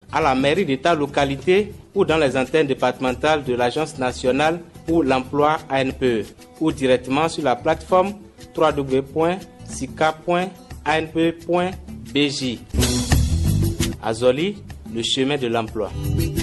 à la mairie de ta localité ou dans les antennes départementales de l'Agence nationale pour l'emploi ANPE ou directement sur la plateforme www.sica.anpe.bj. Azoli, le chemin de l'emploi.